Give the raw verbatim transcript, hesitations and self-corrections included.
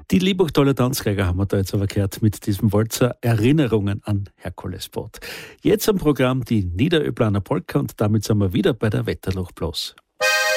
Die Liebachtaler Tanzgeiger haben wir da jetzt aber gehört mit diesem Walzer Erinnerungen an Herkulesport. Jetzt am Programm die Niederöplaner Polka und damit sind wir wieder bei der Wetterloch Blues.